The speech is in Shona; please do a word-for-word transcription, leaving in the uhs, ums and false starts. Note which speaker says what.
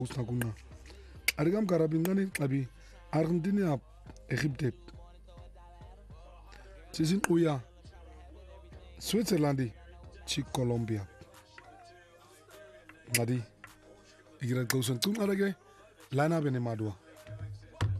Speaker 1: Usnakuna. Arigam karabingani abi Argentina Egypte. Sizin uya Switzerlandi ci Colombia. Madi. Igira gausan tun arage lana bene madua.